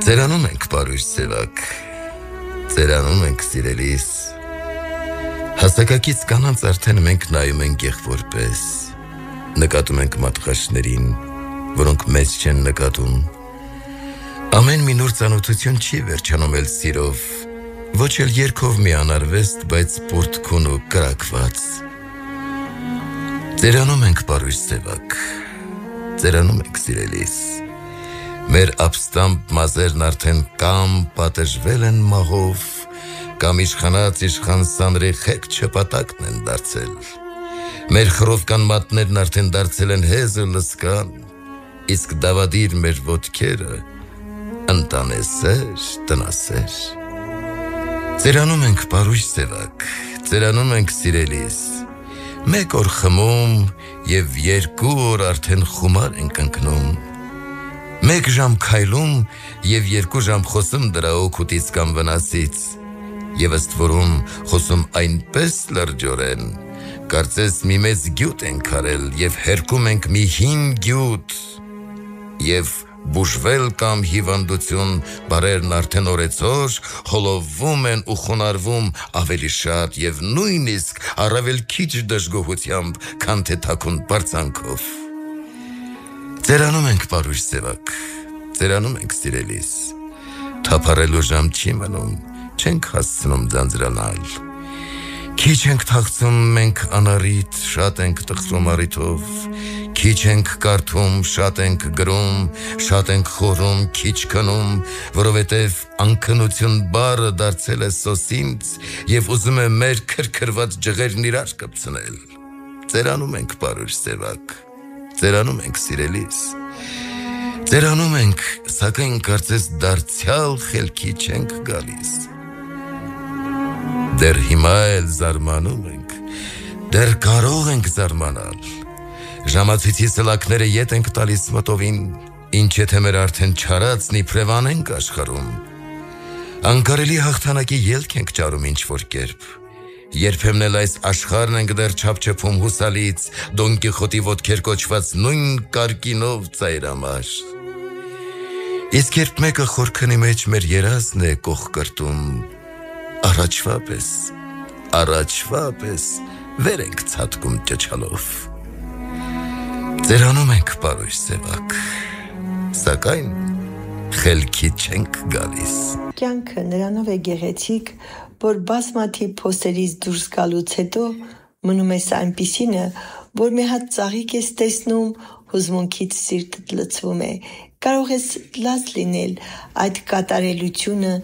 Ծերանում ենք պարույր սևակ, ծերանում ենք սիրելիս, հասակակից կանանց արդեն մենք նայում ենք եղբորպես, նկատում ենք մատղաշներին, որոնք մեզ չեն նկատում, ամեն մի նոր ծանոթություն չի վերջանում էլ սիրով, ոչ էլ երգով մի անարվեստ, բայց պորտքուն ու կրակված, ծերանում ենք պարույր սևակ, ծերանում ենք սիրելիս, մեր ապստամբ մազերն արդեն կամ պատժվել են մահով, կամ իշխանած իշխան սանրի խեք չպատակն են դարձել, մեր խռովկան մատներն արդեն դարձել են հեզ ու լսկան, իսկ դավադիր մեր ոտքերը ընտանեսեր, տնասեր, ծերանում ենք պարույր սևակ, ծերանում ենք սիրելիս, մեկ օր խմում և երկու օր արդեն խումար ենք ընկնում, մեկ ժամ քայլում և երկու ժամ խոսում դրա օգուտից կամ վնասից, և ըստ որում խոսում այնպես լրջորեն, կարծես մի մեծ գյուտ ենք արել և հերկում ենք մի հին գյուտ, և բուժվել կամ հիվանդություն բարերն արդեն օրեցօր հոլովում են ու խոնարհվում ավելի շատ և նույնիսկ առավել քիչ դժգոհությամբ, քան թե թաքուն բարձանքով, ծերանում ենք պարույր սևակ, ծերանում ենք սիրելիս, թափառելու ժամ չի մնում, չենք հասցնում ձանձրանալ, քիչ ենք թախծում մենք անառիթ, շատ ենք տխրում առիթով, քիչ ենք կարդում, շատ ենք գրում, շատ ենք խորում, քիչ քնում, որովհետև անքնություն բառը դարձել է սոսինց և ուզում է մեր քրքրված ջղերն իրար կպցնել, ծերանում ենք պարույր սևակ, ծերանում ենք սիրելիս, ծերանում ենք, սակայն կարծես դարձյալ խելքի չենք գալիս, դեռ հիմա էլ զարմանում ենք, դեռ կարող ենք զարմանալ, ժամացույցի սլակները ետ ենք տալիս մտովին, ինչ եթե մեր արդեն չարածն իբրև անենք աշխարհում, անկարելի հաղթանակի ելք ենք ճարում ինչ-որ կերպ, երբեմն էլ այս աշխարհն ենք դեռ չափչփում հուսալից, Դոն Կիխոտի ոտքեր կոչված նույն կարկինով ծայրամար, իսկ երբ մեկը խորքնի մեջ մեր երազն է կողկրտում, առաջվա պես վեր ենք ցատկում ճչալով, ծերանում ենք պարույր սևակ, սակայն խելքի չենք գալիս, կյանքը նրանով է գեղեցիկ, որ բազմաթիվ փոստերից դուրս գալուց հետո մնում ես այնպիսինը, որ մի հատ ծաղիկ ես տեսնում, հուզմունքից սիրտդ լցվում է, կարող ես լաց լինել այդ կատարելությունը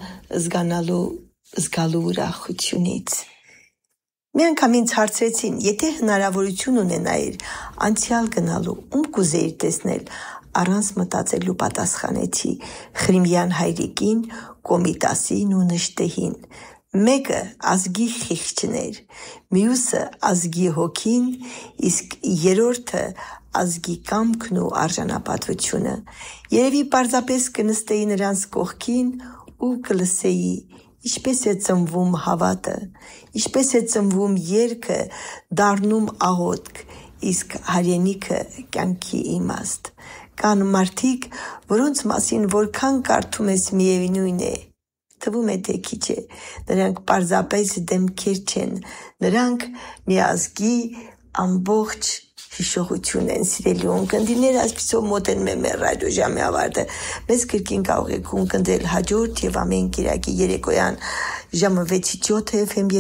զգալու ուրախությունից։ Մի անգամ ինձ հարցրեցին, եթե հնարավորություն ունենայիր անցյալ գնալու, ում կուզեիր տեսնել, առանց մտածելու պատասխանեցի Խրիմյան հայրիկին, Կոմիտասին ու Նժդեհին, մեկը ազգի խիղճն էր, մյուսը ազգի հոգին, իսկ երրորդը ազգի կամքն ու արժանապատվությունը, երևի պարզապես կնստեի նրանց կողքին ու կլսեի, ինչպես է ծնվում հավատը, ինչպես է ծնվում երգը, դառնում աղոթք, իսկ հայրենիքը կյանքի իմաստ, կան մարդիկ, որոնց մասին որքան կարդում ես միևնույն է, թվում է թե քիչ է, նրանք պարզապես դեմքեր չեն, նրանք մի ազգի ամբողջ հիշողություն են սիրելի ունկնդիրներ, այսպիսով մոտենում է մեր ռադիոժամի ավարտը, մեզ կրկին կարող եք ունկնդրել հաջորդ և ամեն կիրակի երեկոյան ժամը 6-7 FM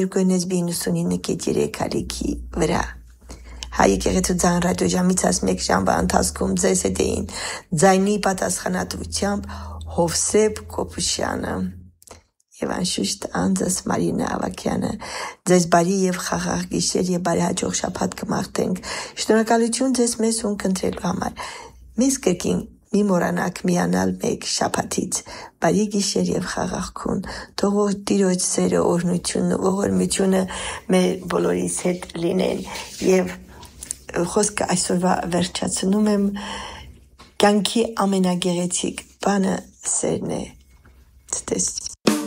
299.3 ալիքի վրա։ Հայ եկեղեցու ձայն ռադիոժամից աս մեկ ժամվա ընթացքում ձեզ հետ էին ձայնի պատասխանատվությամբ Հովսեփ Կոպուշյանը և անշուշտ անձս Մարինա Ավագյանը, ձեզ բարի և խաղաղ գիշեր և բարի հաջող շաբաթ կմաղթենք, շնորհակալություն ձեզ մեզ ունկնդրելու համար, մեզ կրկին մի մոռանաք միանալ մեկ շաբաթից, բարի գիշեր և խաղաղքուն, թող Տիրոջ սերը, օրհնությունն ու ողորմությունը մեր բոլորիս հետ լինեն և խոսքը այսօրվա վերջացնում եմ, կյանքի ամենագեղեցիկ բանը սերն է, ցտեսություն։